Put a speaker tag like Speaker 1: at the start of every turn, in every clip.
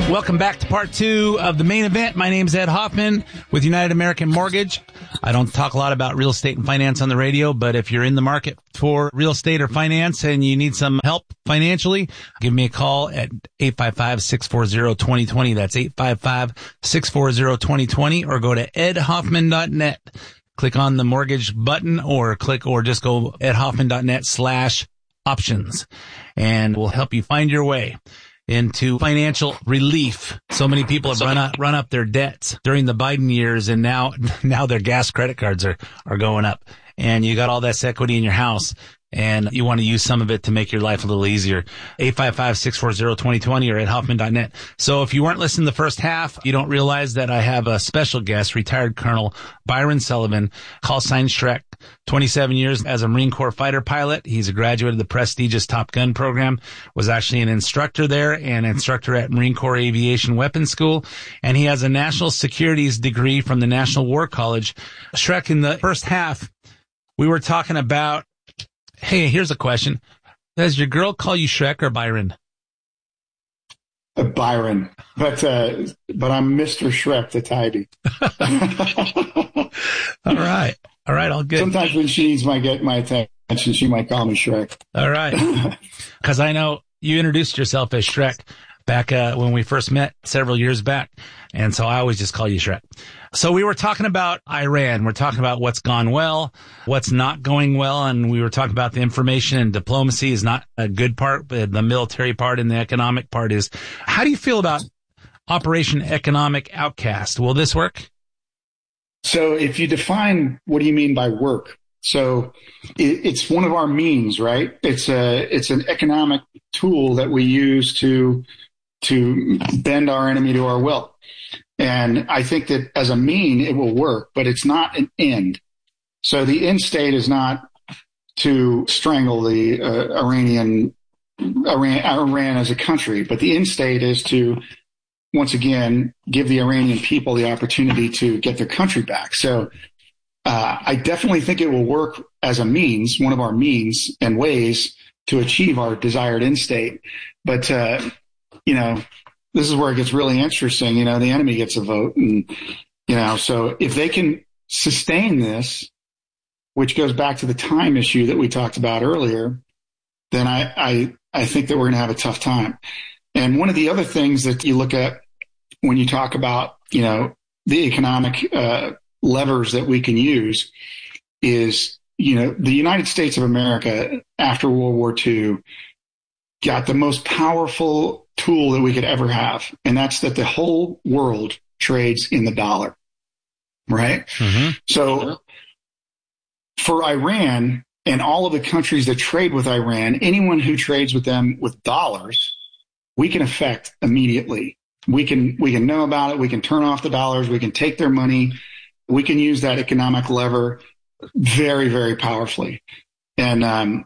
Speaker 1: Welcome back to part two of the main event. My name's Ed Hoffman with United American Mortgage. I don't talk a lot about real estate and finance on the radio, but if you're in the market for real estate or finance and you need some help financially, give me a call at 855-640-2020. That's 855-640-2020, or go to edhoffman.net. Click on the mortgage button or just go edhoffman.net/options, and we'll help you find your way into financial relief. So many people have run up their debts during the Biden years, and now their gas credit cards are going up, and you got all this equity in your house, and you want to use some of it to make your life a little easier. 855-640-2020 or at Hoffman.net. So if you weren't listening to the first half, you don't realize that I have a special guest, retired Colonel Byron Sullivan, call sign Shrek, 27 years as a Marine Corps fighter pilot. He's a graduate of the prestigious Top Gun program, was actually an instructor there and instructor at Marine Corps Aviation Weapons School. And he has a national securities degree from the National War College. Shrek, in the first half, we were talking about, hey, here's a question. Does your girl call you Shrek or Byron?
Speaker 2: Byron, but I'm Mr. Shrek the Tidy.
Speaker 1: All right, all good.
Speaker 2: Sometimes when she needs get my attention, she might call me Shrek.
Speaker 1: All right, because I know you introduced yourself as Shrek back when we first met several years back, and so I always just call you Shrek. So we were talking about Iran. We're talking about what's gone well, what's not going well, and we were talking about the information and diplomacy is not a good part, but the military part and the economic part is. How do you feel about Operation Economic Outcast? Will this work?
Speaker 2: So if you define what do you mean by work? So it's one of our means, right? It's an economic tool that we use to bend our enemy to our will. And I think that as a mean, it will work, but it's not an end. So the end state is not to strangle the Iran as a country, but the end state is to, once again, give the Iranian people the opportunity to get their country back. So I definitely think it will work as a means, one of our means and ways to achieve our desired end state. But, this is where it gets really interesting. The enemy gets a vote. And, so if they can sustain this, which goes back to the time issue that we talked about earlier, then I think that we're going to have a tough time. And one of the other things that you look at when you talk about, the economic levers that we can use is, the United States of America after World War II got the most powerful tool that we could ever have. And that's that the whole world trades in the dollar, right? Mm-hmm. So for Iran and all of the countries that trade with Iran, anyone who trades with them with dollars, we can affect immediately. We can know about it. We can turn off the dollars. We can take their money. We can use that economic lever very, very powerfully. And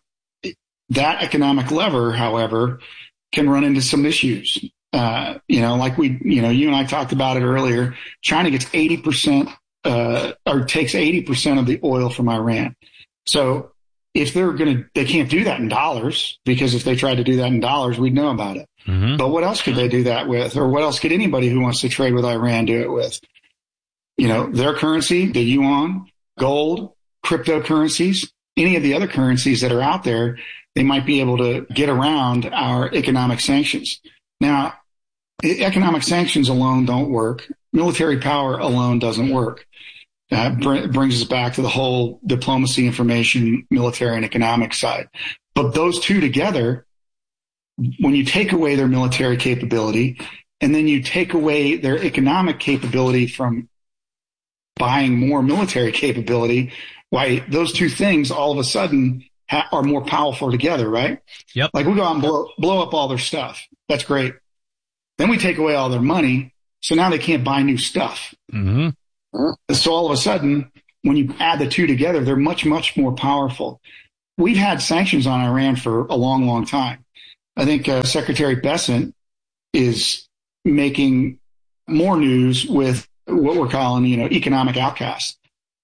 Speaker 2: that economic lever, however, can run into some issues. Like you and I talked about it earlier, China gets 80% or takes 80% of the oil from Iran. So if they can't do that in dollars, because if they tried to do that in dollars, we'd know about it. Mm-hmm. But what else could they do that with? Or what else could anybody who wants to trade with Iran do it with? Their currency, the yuan, gold, cryptocurrencies, any of the other currencies that are out there, they might be able to get around our economic sanctions. Now, economic sanctions alone don't work. Military power alone doesn't work. That brings us back to the whole diplomacy, information, military, and economic side. But those two together, when you take away their military capability and then you take away their economic capability from buying more military capability, why those two things all of a sudden are more powerful together, right?
Speaker 1: Yep.
Speaker 2: Like we go out and blow up all their stuff. That's great. Then we take away all their money. So now they can't buy new stuff. Mm-hmm. So all of a sudden, when you add the two together, they're much, much more powerful. We've had sanctions on Iran for a long, long time. I think Secretary Bessent is making more news with what we're calling, economic outcasts.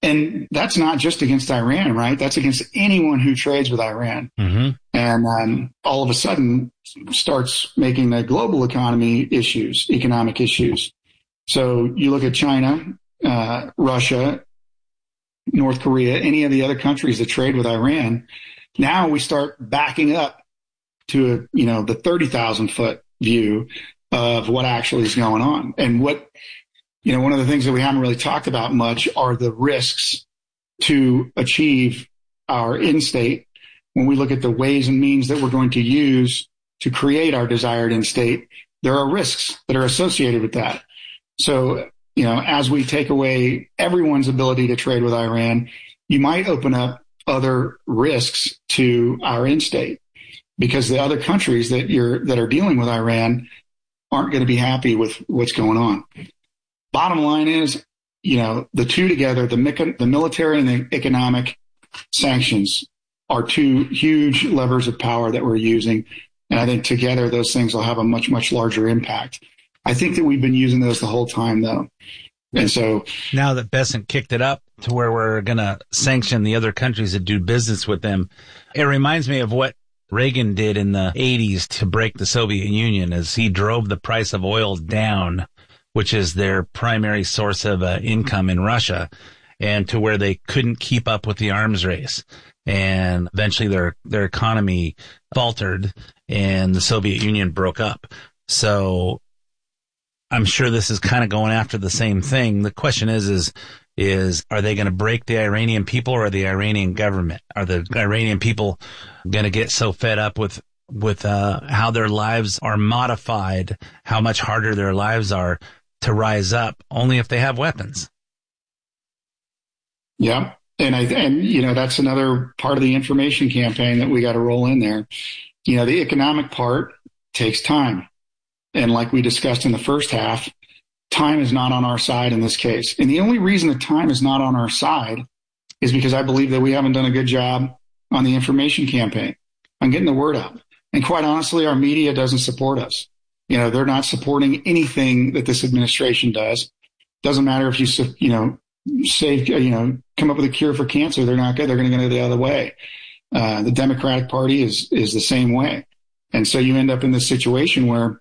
Speaker 2: And that's not just against Iran, right? That's against anyone who trades with Iran.
Speaker 1: Mm-hmm.
Speaker 2: And all of a sudden starts making the global economy issues, economic issues. So you look at China, Russia, North Korea, any of the other countries that trade with Iran. Now we start backing up to, the 30,000 foot view of what actually is going on. And what, one of the things that we haven't really talked about much are the risks to achieve our end state. When we look at the ways and means that we're going to use to create our desired end state, there are risks that are associated with that. So, as we take away everyone's ability to trade with Iran, you might open up other risks to our end state, because the other countries that are dealing with Iran aren't going to be happy with what's going on. Bottom line is, the two together, the military and the economic sanctions are two huge levers of power that we're using. And I think together those things will have a much, much larger impact. I think that we've been using those the whole time, though. And so
Speaker 1: now that Bessent kicked it up to where we're going to sanction the other countries that do business with them, it reminds me of what Reagan did in the 80s to break the Soviet Union, as he drove the price of oil down, which is their primary source of income in Russia, and to where they couldn't keep up with the arms race. And eventually their economy faltered and the Soviet Union broke up. So I'm sure this is kind of going after the same thing. The question is are they going to break the Iranian people or the Iranian government? Are the Iranian people going to get so fed up with how their lives are modified, how much harder their lives are, to rise up only if they have weapons?
Speaker 2: Yeah. And that's another part of the information campaign that we got to roll in there. The economic part takes time. And like we discussed in the first half, time is not on our side in this case. And the only reason that time is not on our side is because I believe that we haven't done a good job on the information campaign, on getting the word out. And quite honestly, our media doesn't support us. They're not supporting anything that this administration does. Doesn't matter if you come up with a cure for cancer. They're not good. They're going to go the other way. The Democratic Party is the same way. And so you end up in this situation where,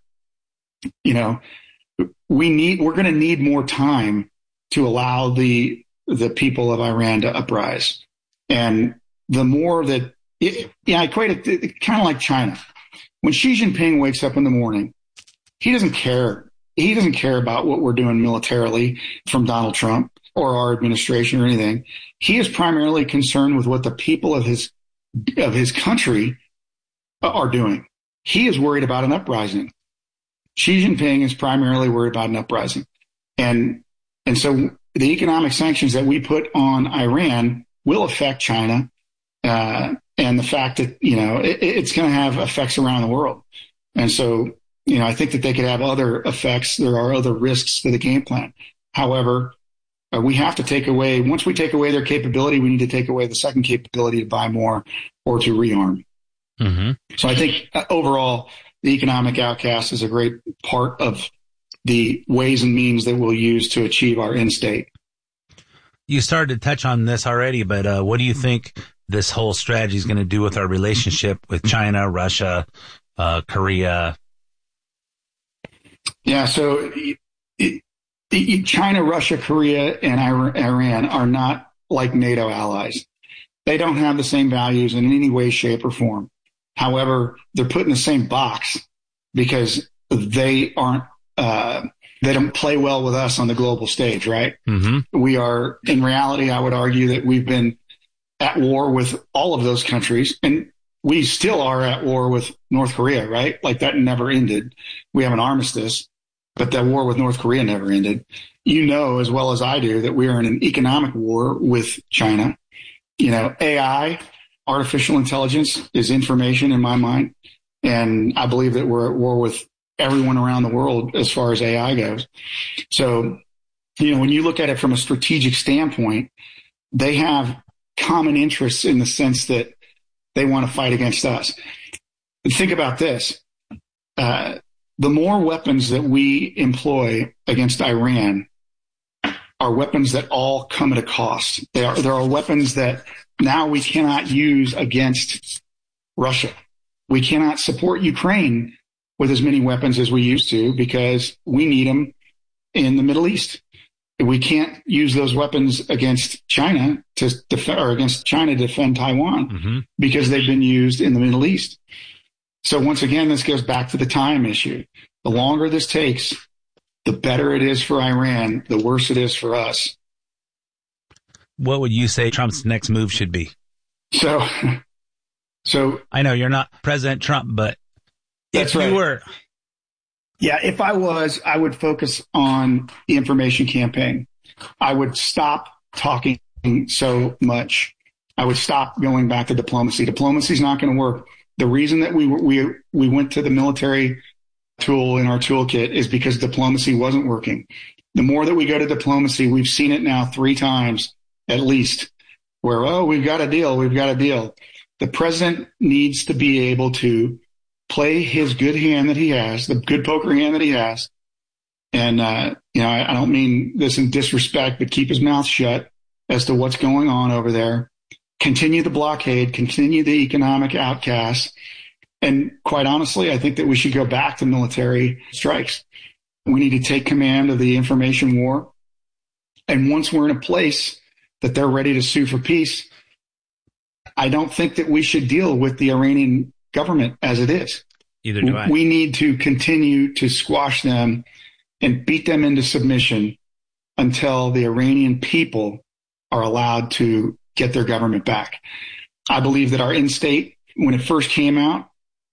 Speaker 2: we're going to need more time to allow the people of Iran to uprise. And the more that, I equate it kind of like China. When Xi Jinping wakes up in the morning, he doesn't care. He doesn't care about what we're doing militarily from Donald Trump or our administration or anything. He is primarily concerned with what the people of his country are doing. He is worried about an uprising. Xi Jinping is primarily worried about an uprising. And so the economic sanctions that we put on Iran will affect China, and the fact that, it's going to have effects around the world. And so, I think that they could have other effects. There are other risks to the game plan. However, we have to once we take away their capability, we need to take away the second capability to buy more or to rearm.
Speaker 1: Mm-hmm.
Speaker 2: So I think overall, the economic outcast is a great part of the ways and means that we'll use to achieve our end state.
Speaker 1: You started to touch on this already, but what do you think this whole strategy is going to do with our relationship with China, Russia, Korea?
Speaker 2: Yeah, so China, Russia, Korea, and Iran are not like NATO allies. They don't have the same values in any way, shape, or form. However, they're put in the same box because they don't play well with us on the global stage, right?
Speaker 1: Mm-hmm.
Speaker 2: We are, in reality, I would argue that we've been at war with all of those countries, and we still are at war with North Korea, right? Like that never ended. We have an armistice, but that war with North Korea never ended. You know as well as I do that we are in an economic war with China. AI, artificial intelligence, is information in my mind. And I believe that we're at war with everyone around the world as far as AI goes. So, when you look at it from a strategic standpoint, they have common interests in the sense that they want to fight against us. Think about this. The more weapons that we employ against Iran are weapons that all come at a cost. There are weapons that now we cannot use against Russia. We cannot support Ukraine with as many weapons as we used to because we need them in the Middle East. We can't use those weapons against China to defend Taiwan because they've been used in the Middle East. So once again, this goes back to the time issue. The longer this takes, the better it is for Iran, the worse it is for us.
Speaker 1: What would you say Trump's next move should be?
Speaker 2: So
Speaker 1: I know you're not President Trump, but
Speaker 2: if
Speaker 1: you were.
Speaker 2: Yeah, if I was, I would focus on the information campaign. I would stop talking so much. I would stop going back to diplomacy. Diplomacy is not going to work. The reason that we went to the military tool in our toolkit is because diplomacy wasn't working. The more that we go to diplomacy, we've seen it now 3 times at least, where, oh, we've got a deal. The president needs to be able to play his good hand that he has, the good poker hand that he has. And, I don't mean this in disrespect, but keep his mouth shut as to what's going on over there. Continue the blockade, continue the economic outcasts. And quite honestly, I think that we should go back to military strikes. We need to take command of the information war. And once we're in a place that they're ready to sue for peace, I don't think that we should deal with the Iranian government as it is.
Speaker 1: Either do I.
Speaker 2: We need to continue to squash them and beat them into submission until the Iranian people are allowed to get their government back. I believe that our in-state, when it first came out,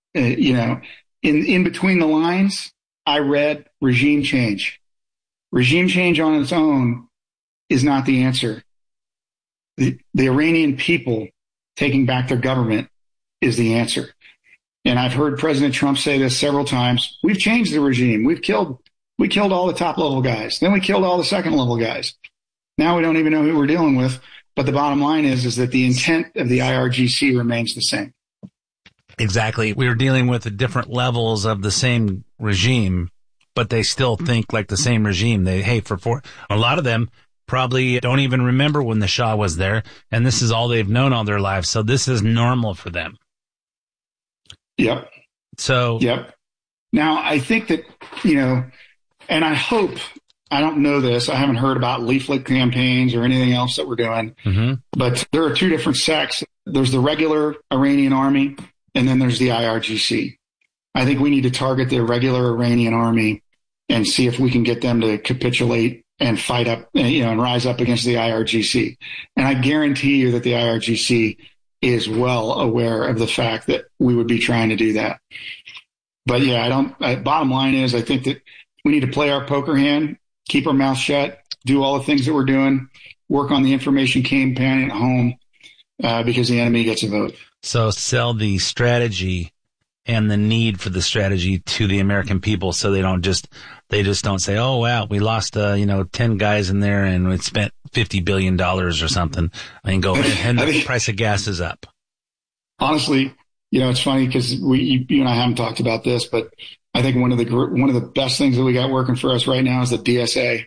Speaker 2: in between the lines, I read regime change. Regime change on its own is not the answer. The Iranian people taking back their government is the answer. And I've heard President Trump say this several times. We've changed the regime. We killed all the top level guys. Then we killed all the second level guys. Now we don't even know who we're dealing with. But the bottom line is that the intent of the IRGC remains the same.
Speaker 1: Exactly. We were dealing with the different levels of the same regime, but they still think like the same regime. A lot of them probably don't even remember when the Shah was there, and this is all they've known all their lives. So this is normal for them.
Speaker 2: Yep. Yep. Now, I think that, and I hope, I don't know this, I haven't heard about leaflet campaigns or anything else that we're doing, but there are 2 different sects. There's the regular Iranian army, and then there's the IRGC. I think we need to target the regular Iranian army and see if we can get them to capitulate and fight up, and rise up against the IRGC. And I guarantee you that the IRGC is well aware of the fact that we would be trying to do that. But yeah, bottom line is I think that we need to play our poker hand, keep our mouth shut, do all the things that we're doing, work on the information campaign at home, because the enemy gets a vote.
Speaker 1: So sell the strategy and the need for the strategy to the American people, so they just don't say, oh, wow, we lost, 10 guys in there and we spent $50 billion or something, and go and the price of gas is up. Honestly,
Speaker 2: it's funny because you and I haven't talked about this, but I think one of the best things that we got working for us right now is the DSA,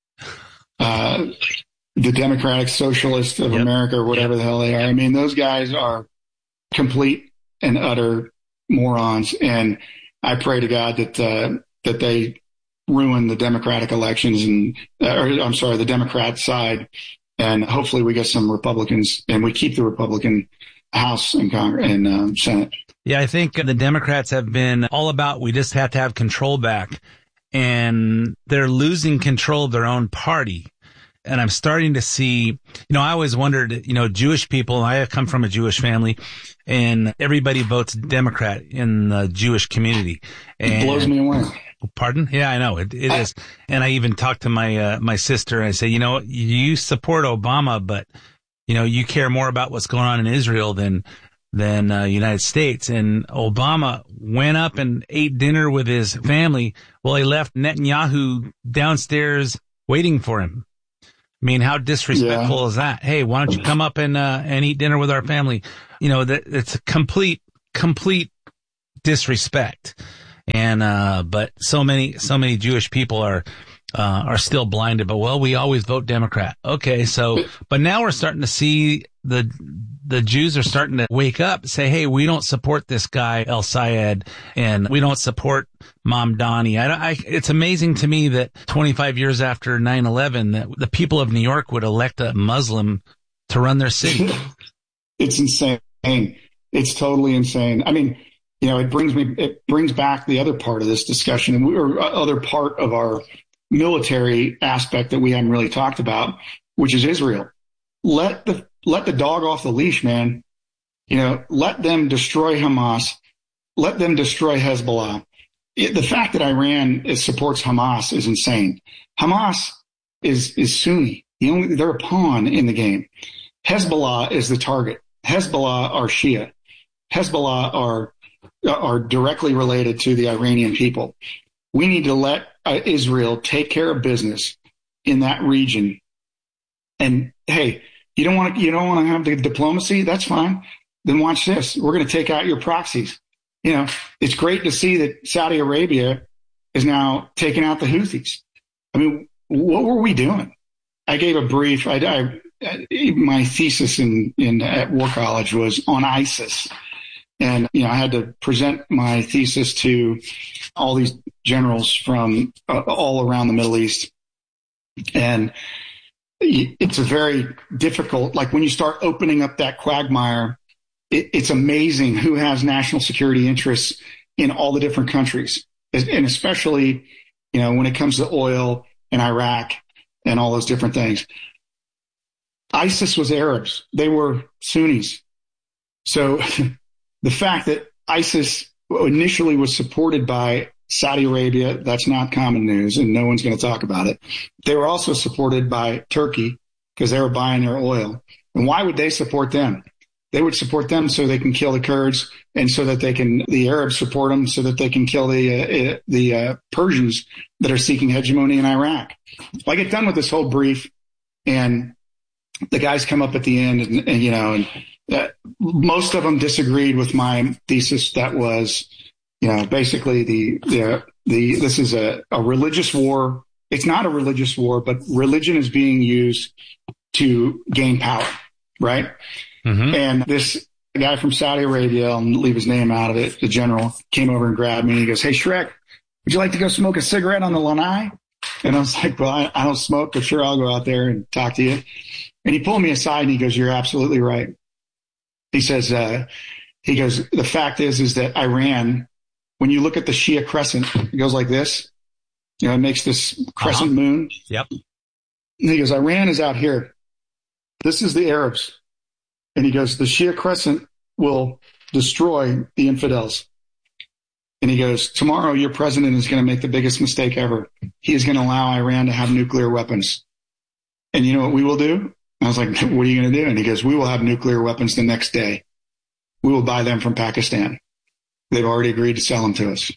Speaker 2: the Democratic Socialists of America, or whatever the hell they are. I mean, those guys are complete and utter morons, and I pray to God that they ruin the Democratic elections the Democrat side, and hopefully we get some Republicans and we keep the Republican House and Congress and Senate.
Speaker 1: Yeah, I think the Democrats have been all about, we just have to have control back, and they're losing control of their own party. And I'm starting to see, I always wondered, Jewish people, I come from a Jewish family, and everybody votes Democrat in the Jewish community. And
Speaker 2: it blows me away.
Speaker 1: Pardon? Yeah, I know it is. And I even talked to my sister, and I say, you support Obama, but, you care more about what's going on in Israel than United States. And Obama went up and ate dinner with his family while he left Netanyahu downstairs waiting for him. I mean, how disrespectful is that? Hey, why don't you come up and eat dinner with our family? It's a complete disrespect. And, but so many Jewish people are are still blinded, but well, we always vote Democrat. Okay. So, but now we're starting to see the Jews are starting to wake up, say, hey, we don't support this guy, El Sayed, and we don't support Mamdani. It's amazing to me that 25 years after 9/11, that the people of New York would elect a Muslim to run their city.
Speaker 2: It's insane. It's totally insane. I mean, it brings back the other part of this discussion, or other part of our military aspect that we haven't really talked about, which is Israel. Let the dog off the leash, man. Let them destroy Hamas. Let them destroy Hezbollah. The fact that Iran supports Hamas is insane. Hamas is Sunni. They're a pawn in the game. Hezbollah is the target. Hezbollah are Shia. Hezbollah are directly related to the Iranian people. We need to let Israel take care of business in that region. And hey, you don't want to have the diplomacy? That's fine. Then watch this. We're going to take out your proxies. It's great to see that Saudi Arabia is now taking out the Houthis. I mean, what were we doing? I gave a brief. My thesis at War College was on ISIS. And, I had to present my thesis to all these generals from all around the Middle East. And it's a very difficult, like when you start opening up that quagmire, it's amazing who has national security interests in all the different countries. And especially, when it comes to oil and Iraq and all those different things. ISIS was Arabs. They were Sunnis. So the fact that ISIS initially was supported by Saudi Arabia, that's not common news, and no one's going to talk about it. They were also supported by Turkey because they were buying their oil. And why would they support them? They would support them so they can kill the Kurds, and so that the Arabs support them so that they can kill the Persians that are seeking hegemony in Iraq. Well, I get done with this whole brief, and the guys come up at the end, and most of them disagreed with my thesis. That was, basically this is a religious war. It's not a religious war, but religion is being used to gain power, right? Mm-hmm. And this guy from Saudi Arabia, I'll leave his name out of it, the general, came over and grabbed me and he goes, "Hey, Shrek, would you like to go smoke a cigarette on the Lanai?" And I was like, "Well, I don't smoke, but sure, I'll go out there and talk to you." And he pulled me aside and he goes, "You're absolutely right." He says, the fact is that Iran, when you look at the Shia crescent, it goes like this, it makes this crescent moon.
Speaker 1: Yep.
Speaker 2: And he goes, Iran is out here. This is the Arabs. And he goes, the Shia crescent will destroy the infidels. And he goes, tomorrow your president is going to make the biggest mistake ever. He is going to allow Iran to have nuclear weapons. And you know what we will do? I was like, what are you going to do? And he goes, we will have nuclear weapons the next day. We will buy them from Pakistan. They've already agreed to sell them to us.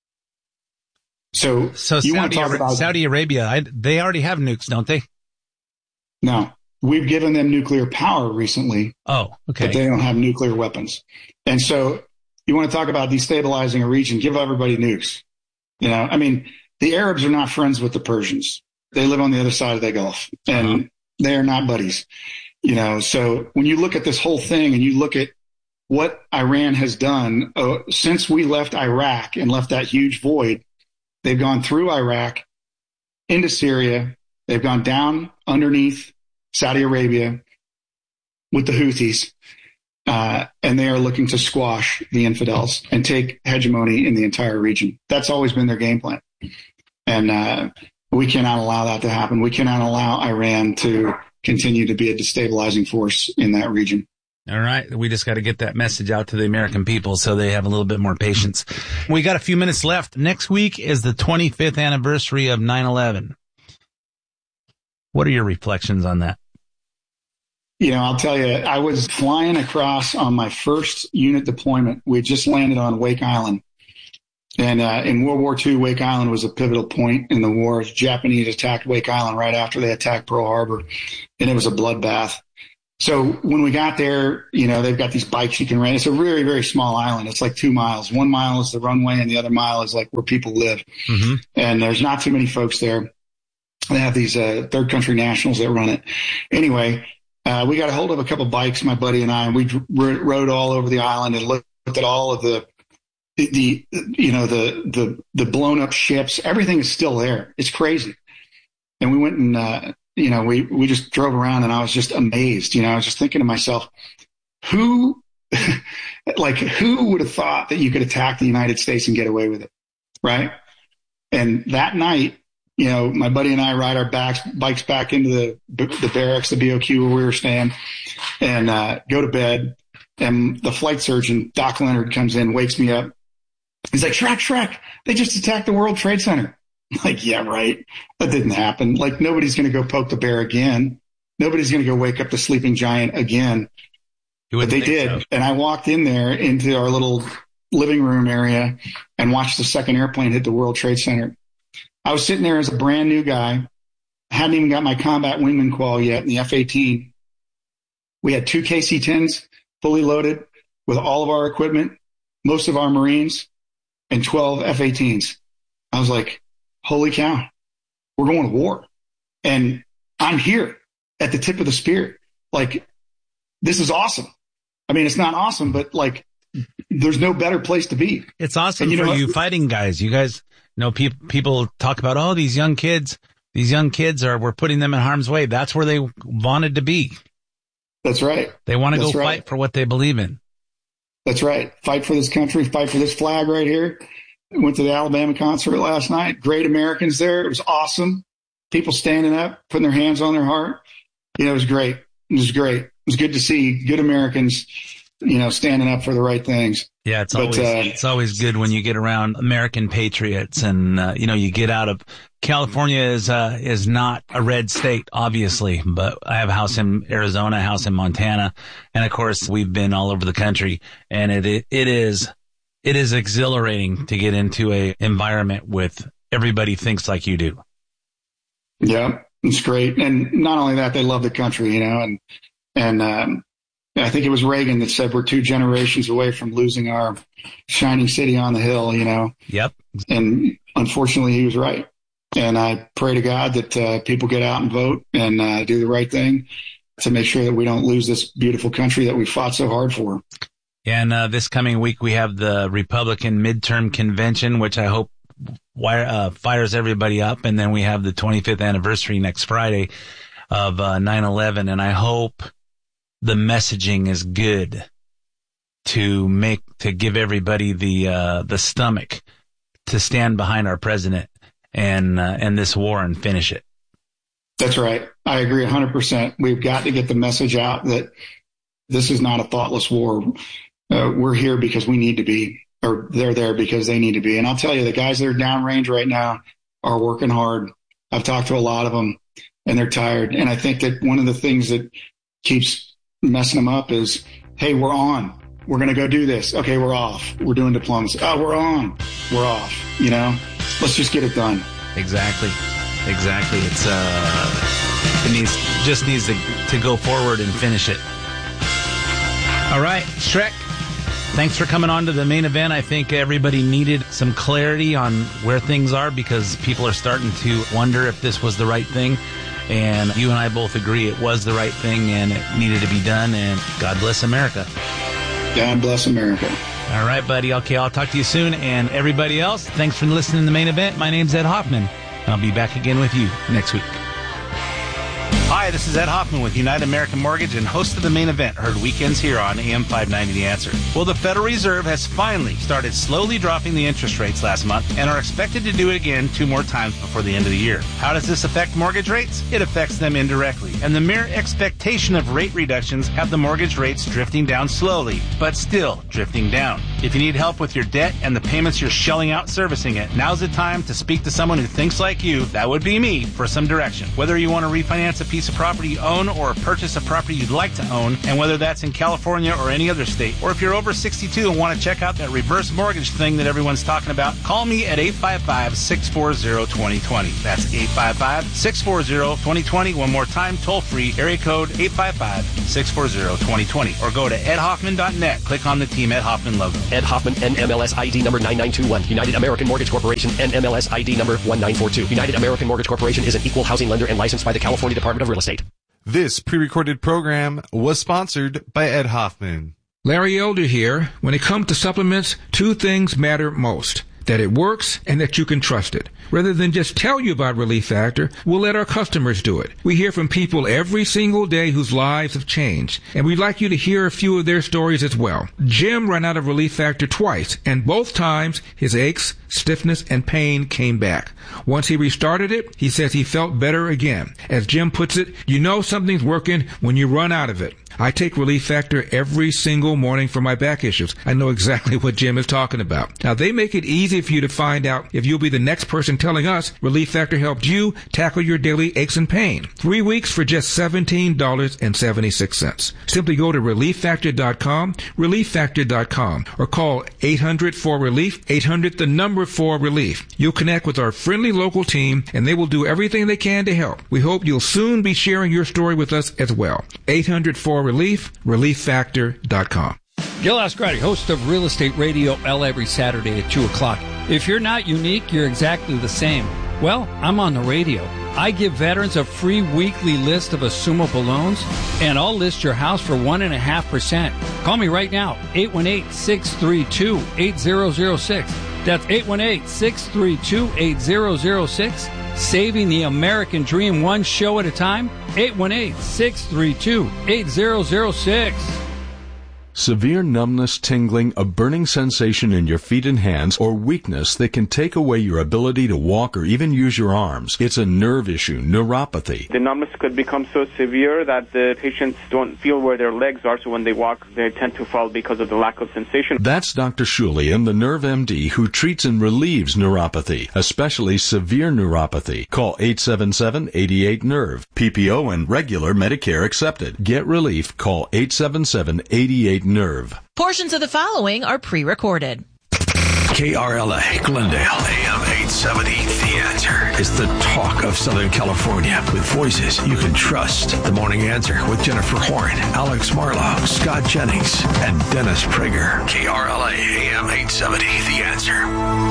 Speaker 2: So you want to talk about
Speaker 1: Saudi Arabia? They already have nukes, don't they?
Speaker 2: No, we've given them nuclear power recently.
Speaker 1: Oh, okay.
Speaker 2: But they don't have nuclear weapons. And so you want to talk about destabilizing a region, give everybody nukes. I mean, the Arabs are not friends with the Persians. They live on the other side of the Gulf, and they are not buddies. So when you look at this whole thing and you look at what Iran has done since we left Iraq and left that huge void, they've gone through Iraq into Syria. They've gone down underneath Saudi Arabia with the Houthis, and they are looking to squash the infidels and take hegemony in the entire region. That's always been their game plan. And we cannot allow that to happen. We cannot allow Iran to continue to be a destabilizing force in that region.
Speaker 1: All right. We just got to get that message out to the American people so they have a little bit more patience. We got a few minutes left. Next week is the 25th anniversary of 9/11. What are your reflections on that?
Speaker 2: I'll tell you, I was flying across on my first unit deployment. We just landed on Wake Island. And in World War II, Wake Island was a pivotal point in the war. The Japanese attacked Wake Island right after they attacked Pearl Harbor, and it was a bloodbath. So when we got there, they've got these bikes you can rent. It's a very, very small island. It's like 2 miles. 1 mile is the runway, and the other mile is like where people live. Mm-hmm. And there's not too many folks there. They have these third country nationals that run it. Anyway, we got a hold of a couple bikes, my buddy and I, and we rode all over the island and looked at all of the blown up ships. Everything is still there. It's crazy. And we went and, we just drove around, and I was just amazed. I was just thinking to myself, who would have thought that you could attack the United States and get away with it? Right. And that night, my buddy and I ride our bikes back into the barracks, the BOQ where we were staying, and go to bed. And the flight surgeon, Doc Leonard, comes in, wakes me up. He's like, Shrek, they just attacked the World Trade Center. I'm like, yeah, right. That didn't happen. Like, nobody's going to go poke the bear again. Nobody's going to go wake up the sleeping giant again. But they did. So. And I walked in there into our little living room area and watched the second airplane hit the World Trade Center. I was sitting there as a brand new guy. I hadn't even got my combat wingman qual yet in the F-18. We had 2 KC-10s fully loaded with all of our equipment, most of our Marines, and 12 F-18s. I was like, holy cow, we're going to war. And I'm here at the tip of the spear. Like, this is awesome. I mean, it's not awesome, but like, there's no better place to be.
Speaker 1: It's awesome for you fighting guys. You guys know, people talk about, these young kids we're putting them in harm's way. That's where they wanted to be.
Speaker 2: That's right.
Speaker 1: They want to go fight for what they believe in.
Speaker 2: That's right. Fight for this country, fight for this flag right here. Went to the Alabama concert last night. Great Americans there. It was awesome. People standing up, putting their hands on their heart. It was great. It was great. It was good to see good Americans, standing up for the right things.
Speaker 1: Yeah, it's always good when you get around American patriots, and you get out of California is not a red state, obviously, but I have a house in Arizona, a house in Montana, and of course we've been all over the country, and it is exhilarating to get into a environment with everybody thinks like you do.
Speaker 2: Yeah, it's great. And not only that, they love the country, and I think it was Reagan that said we're 2 generations away from losing our shining city on the hill,
Speaker 1: Yep.
Speaker 2: And unfortunately, he was right. And I pray to God that people get out and vote and do the right thing to make sure that we don't lose this beautiful country that we fought so hard for.
Speaker 1: And this coming week, we have the Republican midterm convention, which I hope fires everybody up. And then we have the 25th anniversary next Friday of 9/11. And I hope the messaging is good to give everybody the stomach to stand behind our president and this war and finish it.
Speaker 2: That's right. I agree 100%. We've got to get the message out that this is not a thoughtless war. We're here because we need to be, or they're there because they need to be. And I'll tell you, the guys that are downrange right now are working hard. I've talked to a lot of them, and they're tired. And I think that one of the things that keeps messing them up is, hey, we're on. We're going to go do this. Okay, we're off. We're doing diplomacy. Oh, we're on. We're off. Let's just get it done.
Speaker 1: Exactly. It's it needs to go forward and finish it. All right, Shrek, thanks for coming on to the main event. I think everybody needed some clarity on where things are because people are starting to wonder if this was the right thing. And you and I both agree it was the right thing and it needed to be done. And God bless America.
Speaker 2: God bless America.
Speaker 1: All right, buddy. Okay, I'll talk to you soon. And everybody else, thanks for listening to the main event. My name's Ed Hoffman. I'll be back again with you next week. Hi, this is Ed Hoffman with United American Mortgage and host of The Main Event, heard weekends here on AM 590 The Answer. Well, the Federal Reserve has finally started slowly dropping the interest rates last month and are expected to do it again 2 more times before the end of the year. How does this affect mortgage rates? It affects them indirectly, and the mere expectation of rate reductions have the mortgage rates drifting down slowly, but still drifting down. If you need help with your debt and the payments you're shelling out servicing it, now's the time to speak to someone who thinks like you, that would be me, for some direction. Whether you want to refinance a piece piece of property you own or purchase a property you'd like to own, and whether that's in California or any other state. Or if you're over 62 and want to check out that reverse mortgage thing that everyone's talking about, call me at 855-640-2020. That's 855-640-2020. One more time, toll free, area code 855-640-2020. Or go to edhoffman.net. Click on the Team Ed Hoffman logo.
Speaker 3: Ed Hoffman, NMLS ID number 9921. United American Mortgage Corporation, NMLS ID number 1942. United American Mortgage Corporation is an equal housing lender and licensed by the California Department of Real Estate.
Speaker 4: This pre-recorded program was sponsored by Ed Hoffman.
Speaker 5: Larry Elder here. When it comes to supplements, two things matter most: that it works and that you can trust it. Rather than just tell you about Relief Factor, we'll let our customers do it. We hear from people every single day whose lives have changed, and we'd like you to hear a few of their stories as well. Jim ran out of Relief Factor twice, and both times his aches, stiffness, and pain came back. Once he restarted it, he says he felt better again. As Jim puts it, you know something's working when you run out of it. I take Relief Factor every single morning for my back issues. I know exactly what Jim is talking about. Now, they make it easy for you to find out if you'll be the next person telling us Relief Factor helped you tackle your daily aches and pain. 3 weeks for just $17.76. Simply go to ReliefFactor.com, ReliefFactor.com, or call 800-4RELIEF, 800 the number 4-RELIEF. You'll connect with our friendly local team, and they will do everything they can to help. We hope you'll soon be sharing your story with us as well. 800-4RELIEF, ReliefFactor.com.
Speaker 6: Gil Ascardi, host of Real Estate Radio L every Saturday at 2 o'clock. If you're not unique, you're exactly the same. Well, I'm on the radio. I give veterans a free weekly list of assumable loans, and I'll list your house for 1.5%. Call me right now, 818-632-8006. That's 818-632-8006. Saving the American Dream one show at a time, 818-632-8006.
Speaker 7: Severe numbness, tingling, a burning sensation in your feet and hands, or weakness that can take away your ability to walk or even use your arms. It's a nerve issue, neuropathy.
Speaker 8: The numbness could become so severe that the patients don't feel where their legs are, so when they walk, they tend to fall because of the lack of sensation.
Speaker 7: That's Dr. Shulian, the Nerve MD, who treats and relieves neuropathy, especially severe neuropathy. Call 877-88-NERVE. PPO and regular Medicare accepted. Get relief. Call 877-88-NERVE.
Speaker 9: Portions of the following are pre-recorded.
Speaker 10: KRLA, Glendale, AM 870. The Answer is the talk of Southern California with voices you can trust. The Morning Answer with Jennifer Horn, Alex Marlowe, Scott Jennings, and Dennis Prager. KRLA, AM 870. The Answer.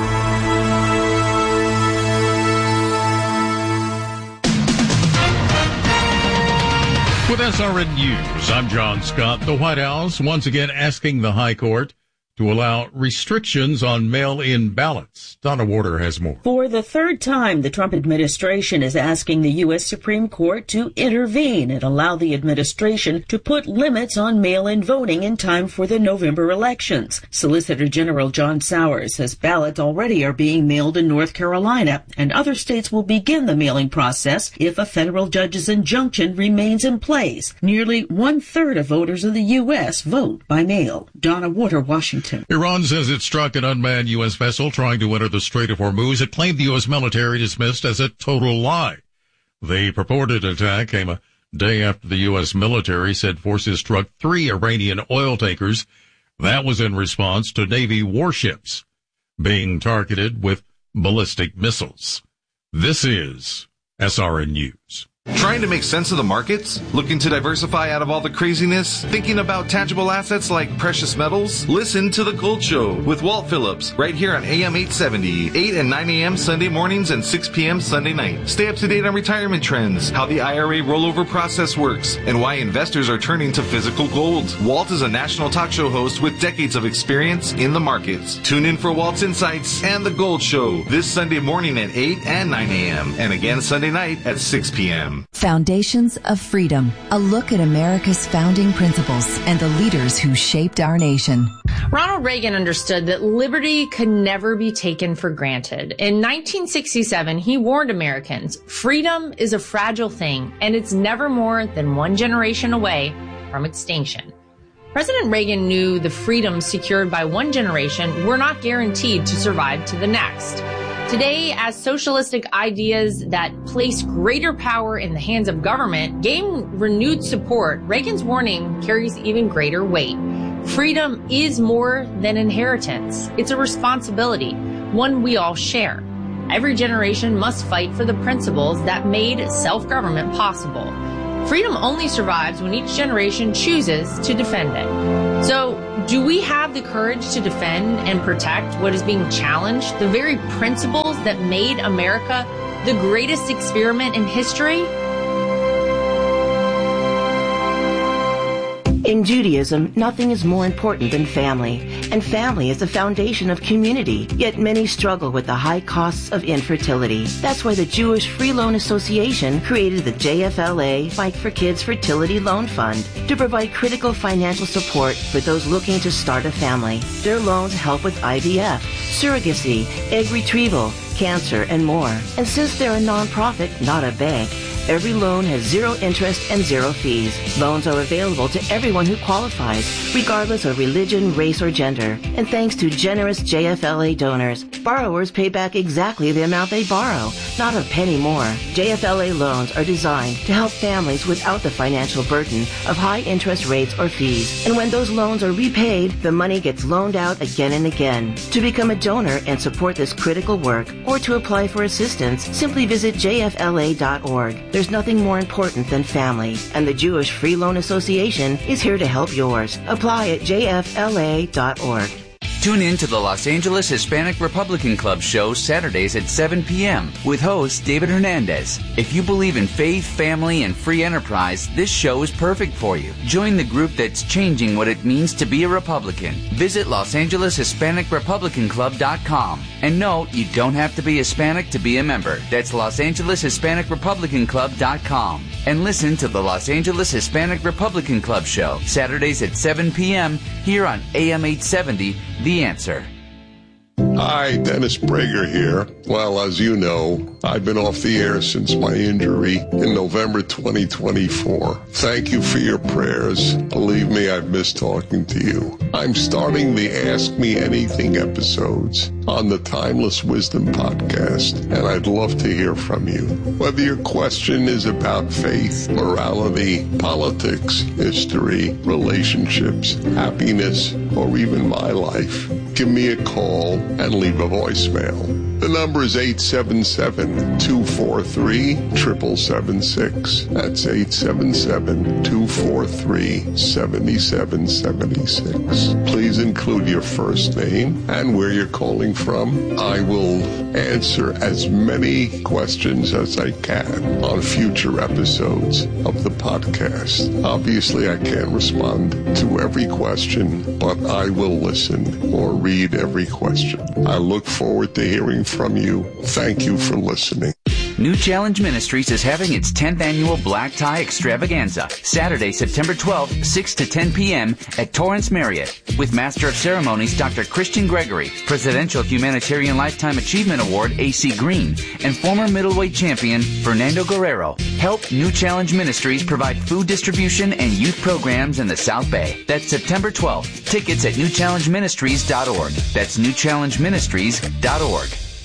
Speaker 11: With SRN News, I'm John Scott. The White House once again asking the High Court to allow restrictions on mail-in ballots. Donna Warder has more.
Speaker 12: For the third time, the Trump administration is asking the U.S. Supreme Court to intervene and allow the administration to put limits on mail-in voting in time for the November elections. Solicitor General John Sowers says ballots already are being mailed in North Carolina, and other states will begin the mailing process if a federal judge's injunction remains in place. Nearly 1/3 of voters in the U.S. vote by mail. Donna Warder, Washington.
Speaker 11: Iran says it struck an unmanned U.S. vessel trying to enter the Strait of Hormuz. It claimed the U.S. military dismissed as a total lie. The purported attack came a day after the U.S. military said forces struck 3 Iranian oil tankers. That was in response to Navy warships being targeted with ballistic missiles. This is SRN News.
Speaker 4: Trying to make sense of the markets? Looking to diversify out of all the craziness? Thinking about tangible assets like precious metals? Listen to The Gold Show with Walt Phillips right here on AM 870, 8 and 9 a.m. Sunday mornings and 6 p.m. Sunday night. Stay up to date on retirement trends, how the IRA rollover process works, and why investors are turning to physical gold. Walt is a national talk show host with decades of experience in the markets. Tune in for Walt's Insights and The Gold Show this Sunday morning at 8 and 9 a.m. and again Sunday night at 6 p.m.
Speaker 13: Foundations of Freedom, a look at America's founding principles and the leaders who shaped our nation.
Speaker 14: Ronald Reagan understood that liberty could never be taken for granted. In 1967, he warned Americans, freedom is a fragile thing, and it's never more than one generation away from extinction. President Reagan knew the freedoms secured by one generation were not guaranteed to survive to the next. Today, as socialistic ideas that place greater power in the hands of government gain renewed support, Reagan's warning carries even greater weight. Freedom is more than inheritance. It's a responsibility, one we all share. Every generation must fight for the principles that made self-government possible. Freedom only survives when each generation chooses to defend it. So, do we have the courage to defend and protect what is being challenged, the very principles that made America the greatest experiment in history?
Speaker 15: In Judaism, nothing is more important than family, and family is the foundation of community, yet many struggle with the high costs of infertility. That's why the Jewish Free Loan Association created the JFLA Fight for Kids Fertility Loan Fund to provide critical financial support for those looking to start a family. Their loans help with IVF, surrogacy, egg retrieval, cancer, and more. And since they're a nonprofit, not a bank, every loan has zero interest and zero fees. Loans are available to everyone who qualifies, regardless of religion, race, or gender. And thanks to generous JFLA donors, borrowers pay back exactly the amount they borrow, not a penny more. JFLA loans are designed to help families without the financial burden of high interest rates or fees. And when those loans are repaid, the money gets loaned out again and again. To become a donor and support this critical work, or to apply for assistance, simply visit jfla.org. There's nothing more important than family, and the Jewish Free Loan Association is here to help yours. Apply at jfla.org.
Speaker 16: Tune in to the Los Angeles Hispanic Republican Club show Saturdays at 7 p.m. with host David Hernandez. If you believe in faith, family, and free enterprise, this show is perfect for you. Join the group that's changing what it means to be a Republican. Visit LosAngelesHispanicRepublicanClub.com. And no, you don't have to be Hispanic to be a member. That's LosAngelesHispanicRepublicanClub.com. And listen to the Los Angeles Hispanic Republican Club show Saturdays at 7 p.m. here on AM 870, The Answer.
Speaker 17: Hi, Dennis Prager here. Well, as you know, I've been off the air since my injury in November 2024. Thank you for your prayers. Believe me, I've missed talking to you. I'm starting the Ask Me Anything episodes on the Timeless Wisdom podcast, and I'd love to hear from you. Whether your question is about faith, morality, politics, history, relationships, happiness, or even my life, give me a call and leave a voicemail. The number is 877-243-7776. That's 877-243-7776. Please include your first name and where you're calling from. I will answer as many questions as I can on future episodes of the podcast. Obviously, I can't respond to every question, but I will listen or read every question. I look forward to hearing from you. Thank you for listening.
Speaker 16: New Challenge Ministries is having its 10th annual Black Tie Extravaganza, Saturday, September 12th, 6 to 10 p.m. at Torrance Marriott, with Master of Ceremonies Dr. Christian Gregory, Presidential Humanitarian Lifetime Achievement Award A.C. Green, and former middleweight champion Fernando Guerrero. Help New Challenge Ministries provide food distribution and youth programs in the South Bay. That's September 12th. Tickets at newchallengeministries.org. That's newchallengeministries.org.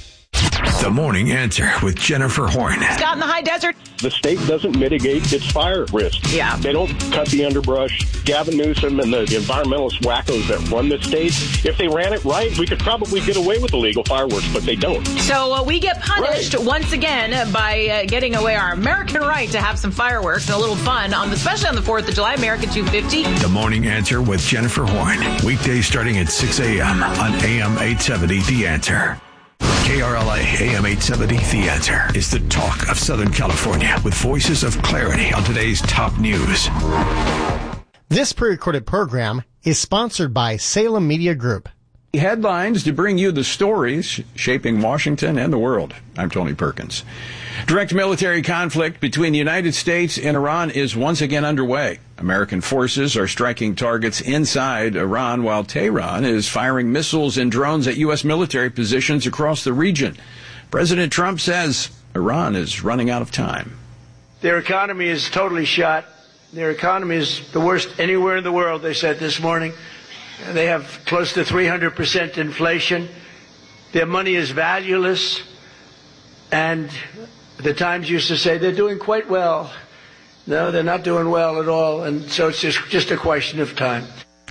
Speaker 10: The Morning Answer with Jennifer Horn.
Speaker 9: Scott in the high desert.
Speaker 18: The state doesn't mitigate its fire risk.
Speaker 9: Yeah.
Speaker 18: They don't cut the underbrush. Gavin Newsom and the environmentalist wackos that run the state, if they ran it right, we could probably get away with illegal fireworks, but they don't.
Speaker 9: So we get punished once again by getting away our American right to have some fireworks and a little fun, especially on the 4th of July, America 250.
Speaker 10: The Morning Answer with Jennifer Horn. Weekdays starting at 6 a.m. on AM 870 The Answer. KRLA AM 870 The Answer is the talk of Southern California with voices of clarity on today's top news.
Speaker 19: This pre-recorded program is sponsored by Salem Media Group.
Speaker 20: Headlines to bring you the stories shaping Washington and the world. I'm Tony Perkins. Direct military conflict between the United States and Iran is once again underway. American forces are striking targets inside Iran while Tehran is firing missiles and drones at U.S. military positions across the region. President Trump says Iran is running out of time.
Speaker 21: Their economy is totally shot. Their economy is the worst anywhere in the world, they said this morning. They have close to 300% inflation. Their money is valueless. And the Times used to say they're doing quite well. No, they're not doing well at all. And so it's just a question of time.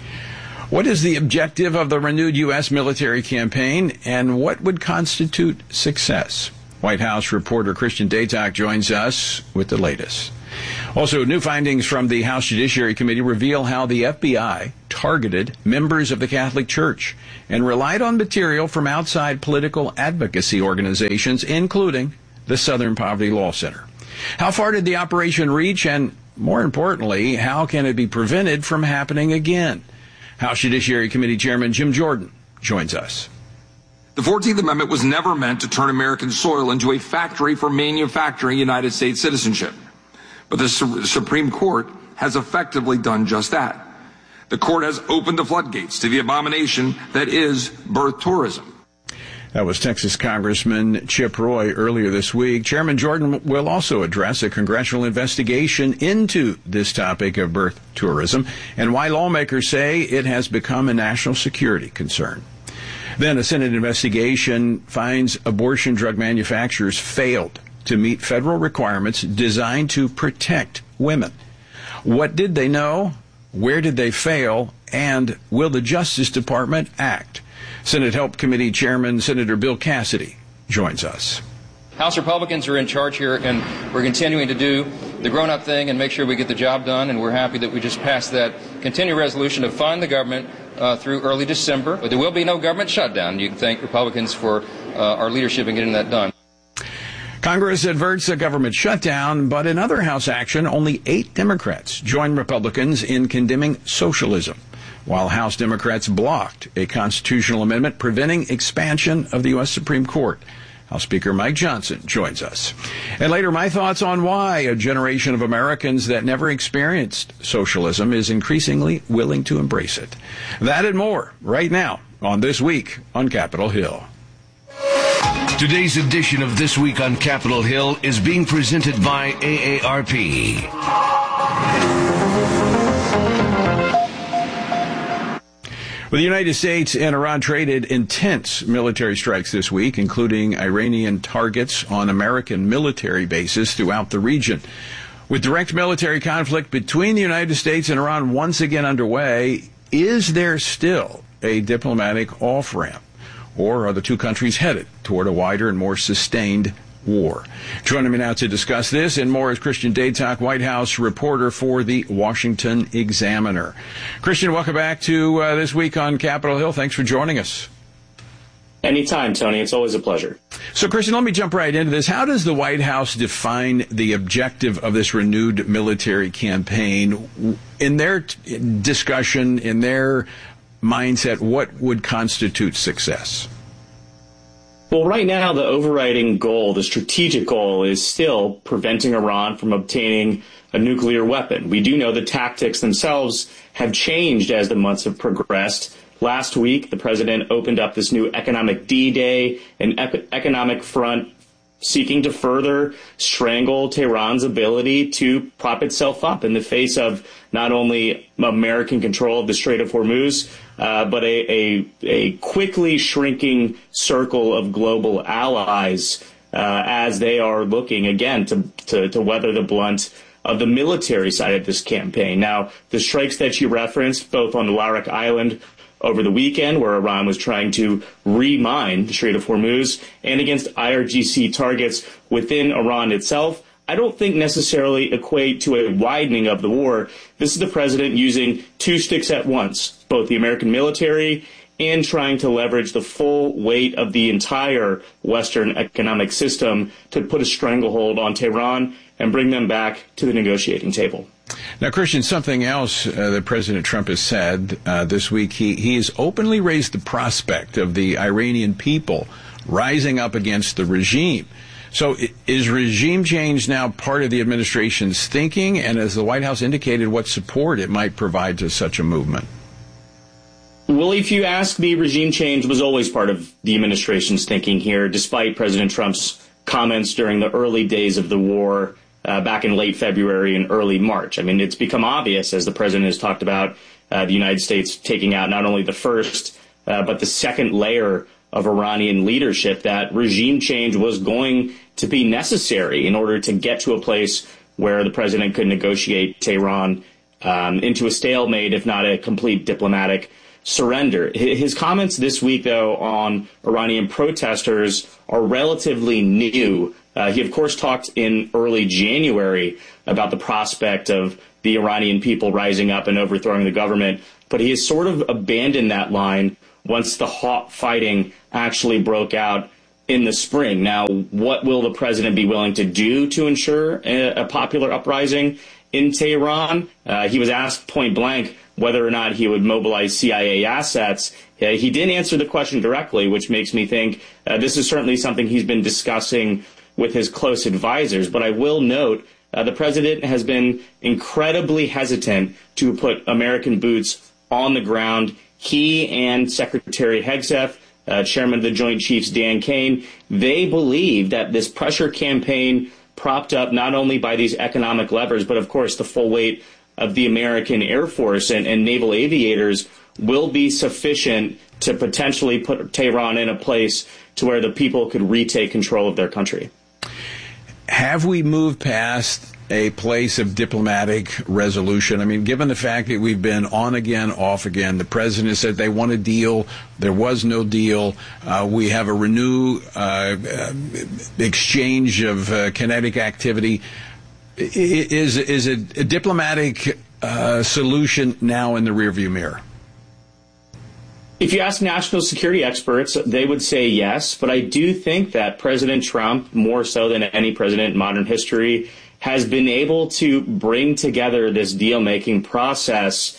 Speaker 20: What is the objective of the renewed U.S. military campaign, and what would constitute success? White House reporter Christian Daytok joins us with the latest. Also, new findings from the House Judiciary Committee reveal how the FBI targeted members of the Catholic Church and relied on material from outside political advocacy organizations, including the Southern Poverty Law Center. How far did the operation reach, and more importantly, how can it be prevented from happening again? House Judiciary Committee Chairman Jim Jordan joins us.
Speaker 2: The 14th Amendment was never meant to turn American soil into a factory for manufacturing United States citizenship. But the Supreme Court has effectively done just that. The court has opened the floodgates to the abomination that is birth tourism.
Speaker 20: That was Texas Congressman Chip Roy earlier this week. Chairman Jordan will also address a congressional investigation into this topic of birth tourism and why lawmakers say it has become a national security concern. Then a Senate investigation finds abortion drug manufacturers failed to meet federal requirements designed to protect women. What did they know? Where did they fail? And will the Justice Department act? Senate Help Committee Chairman Senator Bill Cassidy joins us.
Speaker 22: House Republicans are in charge here, and we're continuing to do the grown-up thing and make sure we get the job done, and we're happy that we just passed that continuing resolution to fund the government through early December. But there will be no government shutdown. You can thank Republicans for our leadership in getting that done.
Speaker 20: Congress averts a government shutdown, but in other House action, only 8 Democrats joined Republicans in condemning socialism, while House Democrats blocked a constitutional amendment preventing expansion of the U.S. Supreme Court. House Speaker Mike Johnson joins us. And later, my thoughts on why a generation of Americans that never experienced socialism is increasingly willing to embrace it. That and more right now on This Week on Capitol Hill.
Speaker 23: Today's edition of This Week on Capitol Hill is being presented by AARP.
Speaker 20: Well, the United States and Iran traded intense military strikes this week, including Iranian targets on American military bases throughout the region. With direct military conflict between the United States and Iran once again underway, is there still a diplomatic off-ramp? Or are the two countries headed toward a wider and more sustained war? Joining me now to discuss this and more is Christian Daytok, White House reporter for the Washington Examiner. Christian, welcome back to This Week on Capitol Hill. Thanks for joining us.
Speaker 24: Anytime, Tony. It's always a pleasure.
Speaker 20: So, Christian, let me jump right into this. How does the White House define the objective of this renewed military campaign? In their discussion, in their mindset, what would constitute success?
Speaker 24: Well, right now, the overriding goal, the strategic goal, is still preventing Iran from obtaining a nuclear weapon. We do know the tactics themselves have changed as the months have progressed. Last week, the president opened up this new economic D-Day, an economic front seeking to further strangle Tehran's ability to prop itself up in the face of not only American control of the Strait of Hormuz, but a quickly shrinking circle of global allies as they are looking, again, to weather the blunt of the military side of this campaign. Now, the strikes that you referenced, both on the Larak Island over the weekend, where Iran was trying to remine the Strait of Hormuz, and against IRGC targets within Iran itself, I don't think necessarily equate to a widening of the war. This is the president using two sticks at once, both the American military and trying to leverage the full weight of the entire Western economic system to put a stranglehold on Tehran and bring them back to the negotiating table.
Speaker 20: Now, Christian, something else that President Trump has said this week, he has openly raised the prospect of the Iranian people rising up against the regime. So is regime change now part of the administration's thinking? And has the White House indicated what support it might provide to such a movement?
Speaker 24: Well, if you ask me, regime change was always part of the administration's thinking here, despite President Trump's comments during the early days of the war back in late February and early March. I mean, it's become obvious, as the president has talked about, the United States taking out not only the first, but the second layer of Iranian leadership, that regime change was going to to be necessary in order to get to a place where the president could negotiate Tehran into a stalemate, if not a complete diplomatic surrender. His comments this week, though, on Iranian protesters are relatively new. He, of course, talked in early January about the prospect of the Iranian people rising up and overthrowing the government, but he has sort of abandoned that line once the hot fighting actually broke out in the spring. Now, what will the president be willing to do to ensure a popular uprising in Tehran? He was asked point blank whether or not he would mobilize CIA assets. He didn't answer the question directly, which makes me think this is certainly something he's been discussing with his close advisors. But I will note the president has been incredibly hesitant to put American boots on the ground. He and Secretary Hegseth, Chairman of the Joint Chiefs Dan Kane, they believe that this pressure campaign, propped up not only by these economic levers, but of course the full weight of the American Air Force and naval aviators, will be sufficient to potentially put Tehran in a place to where the people could retake control of their country.
Speaker 20: Have we moved past a place of diplomatic resolution? I mean, given the fact that we've been on again, off again, the president said they want a deal, there was no deal, we have a renewed exchange of kinetic activity. Is a diplomatic solution now in the rearview mirror?
Speaker 24: If you ask national security experts, they would say yes, but I do think that President Trump, more so than any president in modern history, has been able to bring together this deal-making process,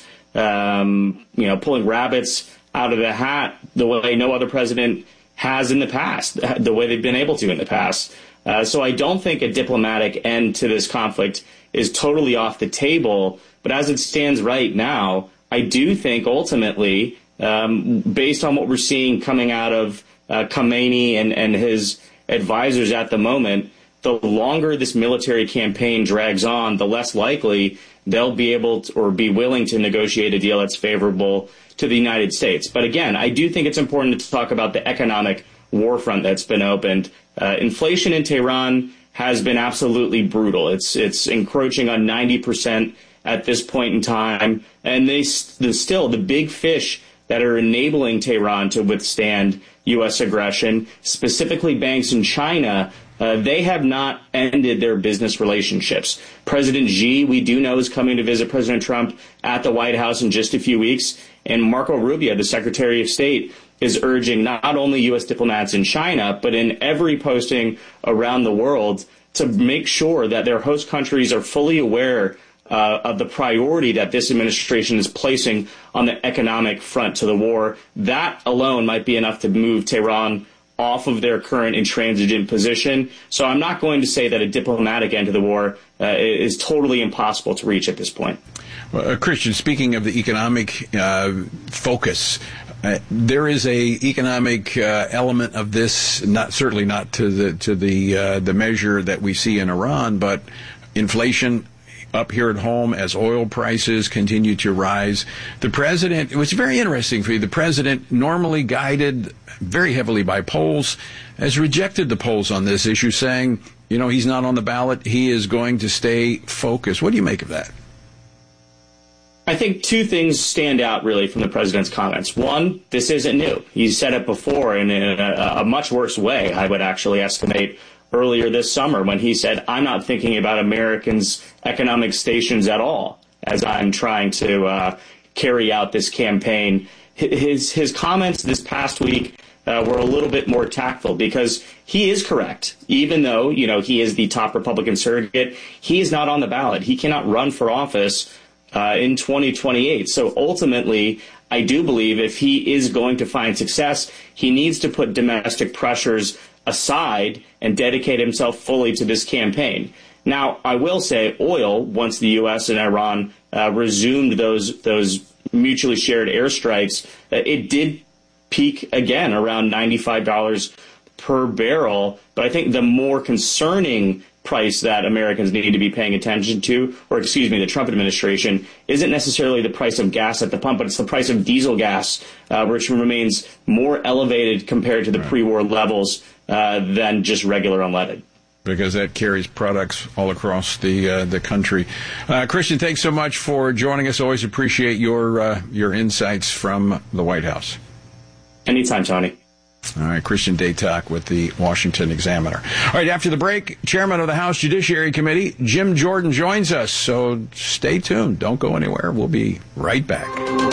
Speaker 24: pulling rabbits out of the hat the way no other president has in the past, the way they've been able to in the past. So I don't think a diplomatic end to this conflict is totally off the table. But as it stands right now, I do think ultimately, based on what we're seeing coming out of Khamenei and his advisors at the moment, the longer this military campaign drags on, the less likely they'll be able to, or be willing to negotiate a deal that's favorable to the United States. But again, I do think it's important to talk about the economic warfront that's been opened. Inflation in Tehran has been absolutely brutal. It's encroaching on 90% at this point in time. And still, the big fish that are enabling Tehran to withstand U.S. aggression, specifically banks in China, they have not ended their business relationships. President Xi, we do know, is coming to visit President Trump at the White House in just a few weeks. And Marco Rubio, the Secretary of State, is urging not only U.S. diplomats in China, but in every posting around the world to make sure that their host countries are fully aware of the priority that this administration is placing on the economic front to the war. That alone might be enough to move Tehran off of their current intransigent position. So I'm not going to say that a diplomatic end to the war is totally impossible to reach at this point.
Speaker 20: Well, Christian, speaking of the economic focus, there is a economic element of this, certainly not to the measure that we see in Iran, but inflation up here at home as oil prices continue to rise. The president, it was very interesting for you, the president, normally guided very heavily by polls, has rejected the polls on this issue, saying, he's not on the ballot, he is going to stay focused. What do you make of that?
Speaker 24: I think two things stand out, really, from the president's comments. One, this isn't new. He's said it before in a much worse way, I would actually estimate, earlier this summer when he said, I'm not thinking about Americans' economic stations at all as I'm trying to carry out this campaign. His comments this past week were a little bit more tactful because he is correct. Even though, he is the top Republican surrogate, he is not on the ballot. He cannot run for office in 2028. So ultimately, I do believe if he is going to find success, he needs to put domestic pressures aside and dedicate himself fully to this campaign. Now, I will say oil, once the U.S. and Iran resumed those mutually shared airstrikes, it did peak again around $95 per barrel. But I think the more concerning price that Americans need to be paying attention to, the Trump administration, isn't necessarily the price of gas at the pump, but it's the price of diesel gas, which remains more elevated compared to the pre-war levels than just regular unleaded.
Speaker 20: because that carries products all across the country. Christian, thanks so much for joining us. Always appreciate your insights from the White House.
Speaker 24: Anytime, Tony.
Speaker 20: All right, Christian Daytok with the Washington Examiner. All right, after the break, Chairman of the House Judiciary Committee, Jim Jordan, joins us. So stay tuned. Don't go anywhere. We'll be right back.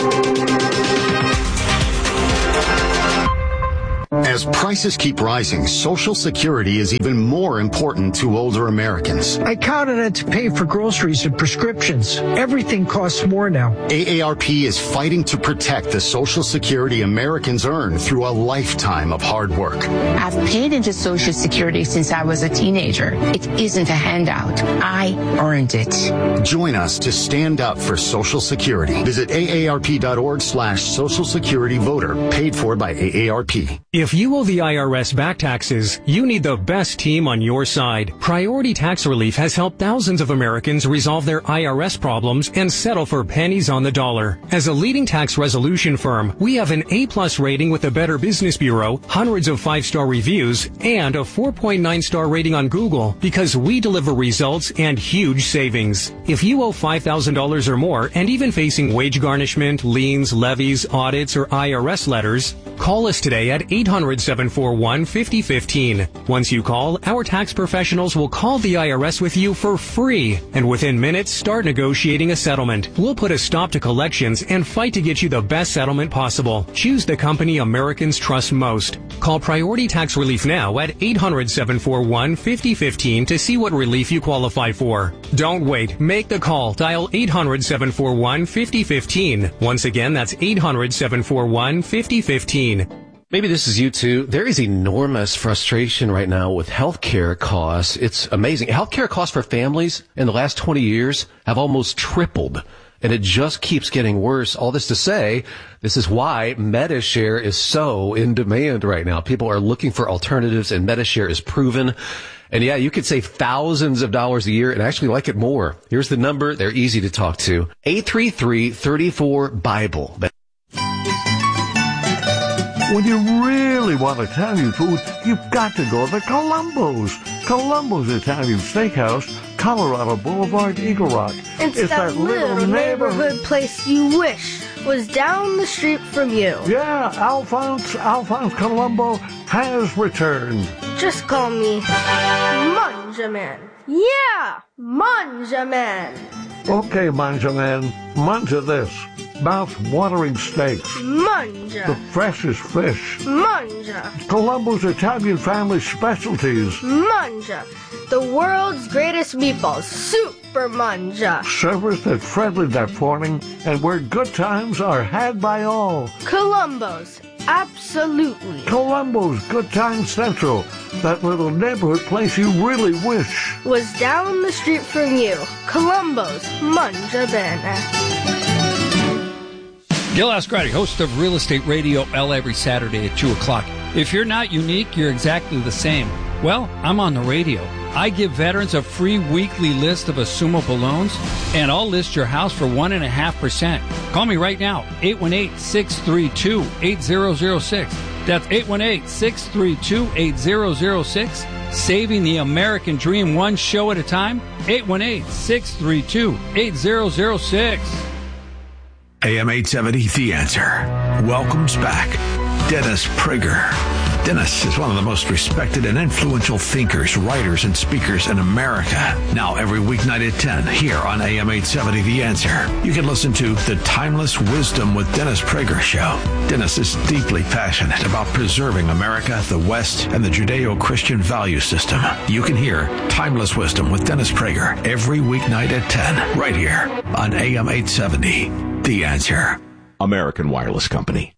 Speaker 1: As prices keep rising, Social Security is even more important to older Americans.
Speaker 3: I count on it to pay for groceries and prescriptions. Everything costs more now.
Speaker 1: AARP is fighting to protect the Social Security Americans earn through a lifetime of hard work.
Speaker 5: I've paid into Social Security since I was a teenager. It isn't a handout. I earned it.
Speaker 1: Join us to stand up for Social Security. Visit aarp.org/Social Security Voter, paid for by AARP.
Speaker 6: If you owe the IRS back taxes, you need the best team on your side. Priority Tax Relief has helped thousands of Americans resolve their IRS problems and settle for pennies on the dollar. As a leading tax resolution firm, we have an A+ rating with the Better Business Bureau, hundreds of 5-star reviews, and a 4.9-star rating on Google because we deliver results and huge savings. If you owe $5,000 or more and even facing wage garnishment, liens, levies, audits, or IRS letters, call us today at 800-741-5015. Once you call, our tax professionals will call the IRS with you for free, and within minutes, start negotiating a settlement. We'll put a stop to collections and fight to get you the best settlement possible. Choose the company Americans trust most. Call Priority Tax Relief now at 800-741-5015 to see what relief you qualify for. Don't wait. Make the call. Dial 800-741-5015. Once again, that's 800-741-5015.
Speaker 25: Maybe this is you too. There is enormous frustration right now with healthcare costs. It's amazing. Healthcare costs for families in the last 20 years have almost tripled, and it just keeps getting worse. All this to say, this is why Medi-Share is so in demand right now. People are looking for alternatives, and Medi-Share is proven. And yeah, you could save thousands of dollars a year and actually like it more. Here's the number. They're easy to talk to. 833-34-BIBLE.
Speaker 26: When you really want Italian food, you've got to go to Columbo's. Columbo's Italian Steakhouse, Colorado Boulevard, Eagle Rock.
Speaker 27: It's that little neighborhood place you wish was down the street from you.
Speaker 26: Yeah, Alphonse Columbo has returned.
Speaker 27: Just call me Manjaman. Yeah, Manjaman.
Speaker 26: Okay, Manjaman, manja this. Mouth-watering steaks.
Speaker 27: Manja.
Speaker 26: The freshest fish.
Speaker 27: Manja.
Speaker 26: Columbo's Italian family specialties.
Speaker 27: Manja. The world's greatest meatballs. Super Manja.
Speaker 26: Servers that friendly that morning and where good times are had by all.
Speaker 27: Columbo's. Absolutely.
Speaker 26: Columbo's Good Time Central. That little neighborhood place you really wish
Speaker 27: was down the street from you. Columbo's Manja Bene.
Speaker 28: Gil Ascardi, host of Real Estate Radio L every Saturday at 2 o'clock. If you're not unique, you're exactly the same. Well, I'm on the radio. I give veterans a free weekly list of assumable loans, and I'll list your house for 1.5%. Call me right now, 818-632-8006. That's 818-632-8006. Saving the American dream one show at a time, 818-632-8006.
Speaker 10: AM 870, The Answer, welcomes back Dennis Prager. Dennis is one of the most respected and influential thinkers, writers, and speakers in America. Now, every weeknight at 10, here on AM 870, The Answer, you can listen to The Timeless Wisdom with Dennis Prager show. Dennis is deeply passionate about preserving America, the West, and the Judeo-Christian value system. You can hear Timeless Wisdom with Dennis Prager every weeknight at 10, right here on AM 870, The Answer.
Speaker 29: American Wireless Company.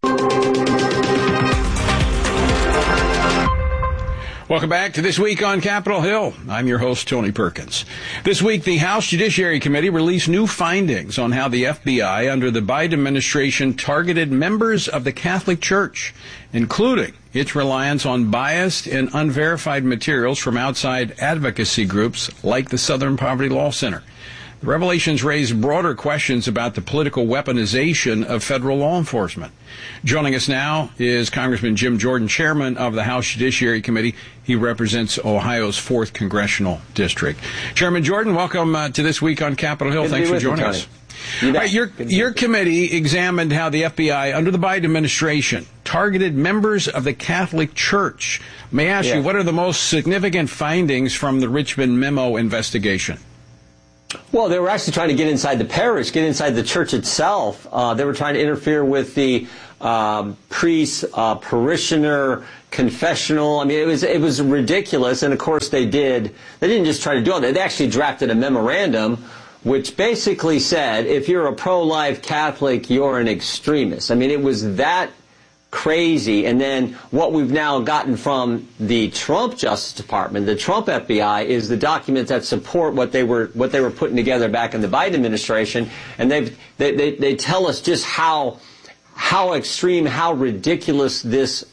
Speaker 20: Welcome back to This Week on Capitol Hill. I'm your host, Tony Perkins. This week, the House Judiciary Committee released new findings on how the FBI under the Biden administration targeted members of the Catholic Church, including its reliance on biased and unverified materials from outside advocacy groups like the Southern Poverty Law Center. The revelations raise broader questions about the political weaponization of federal law enforcement. Joining us now is Congressman Jim Jordan, chairman of the House Judiciary Committee. He represents Ohio's 4th Congressional District. Chairman Jordan, welcome to This Week on Capitol Hill. Thanks for joining us. Right, your committee examined how the FBI, under the Biden administration, targeted members of the Catholic Church. May I ask you, what are the most significant findings from the Richmond Memo investigation?
Speaker 4: Well, they were actually trying to get inside the parish, get inside the church itself. They were trying to interfere with the priest, parishioner, confessional. I mean, it was ridiculous. And of course they didn't just try to do all that. They actually drafted a memorandum which basically said, if you're a pro-life Catholic, you're an extremist. I mean, it was that crazy. And then what we've now gotten from the Trump Justice Department, the Trump FBI, is the documents that support what they were putting together back in the Biden administration. And they tell us just how extreme, how ridiculous this